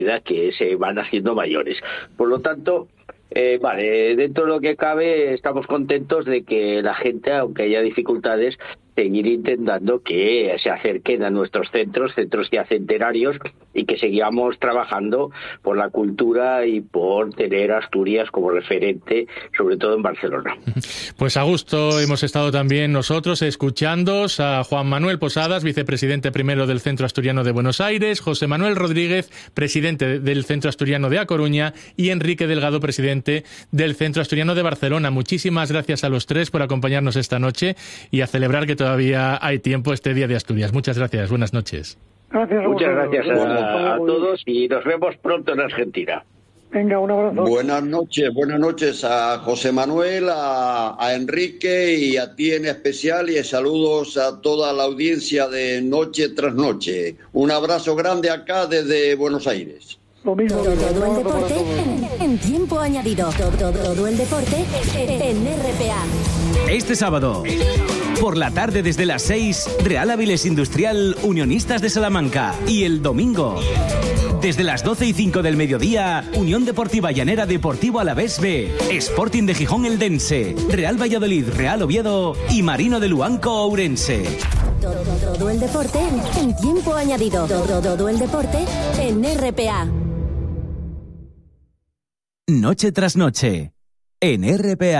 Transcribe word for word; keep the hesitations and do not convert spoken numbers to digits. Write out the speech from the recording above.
que se van haciendo mayores. Por lo tanto, eh, vale, dentro de lo que cabe, estamos contentos de que la gente, aunque haya dificultades, seguir intentando que se acerquen a nuestros centros, centros ya centenarios, y que sigamos trabajando por la cultura y por tener Asturias como referente, sobre todo en Barcelona. Pues a gusto hemos estado también nosotros escuchándos a Juan Manuel Posadas, vicepresidente primero del Centro Asturiano de Buenos Aires, José Manuel Rodríguez, presidente del Centro Asturiano de A Coruña, y Enrique Delgado, presidente del Centro Asturiano de Barcelona. Muchísimas gracias a los tres por acompañarnos esta noche y a celebrar que todavía hay tiempo este Día de Asturias. Muchas gracias, buenas noches. Gracias, Muchas gracias a, a muy todos y nos vemos pronto en Argentina. Venga, un abrazo. Buenas noches, buenas noches a José Manuel, a, a Enrique y a ti en especial, y saludos a toda la audiencia de Noche tras Noche. Un abrazo grande acá desde Buenos Aires. Lo mismo, Todo, todo el deporte en, en tiempo añadido. Todo, todo, todo el deporte en R P A. Este sábado, por la tarde desde las seis, Real Avilés Industrial Unionistas de Salamanca. Y el domingo, desde las doce y cinco del mediodía, Unión Deportiva Llanera Deportivo Alavés B, Sporting de Gijón Eldense, Real Valladolid Real Oviedo y Marino de Luanco Ourense. Todo, todo, todo el deporte en tiempo añadido. Todo, todo el deporte en R P A. Noche tras noche, en R P A.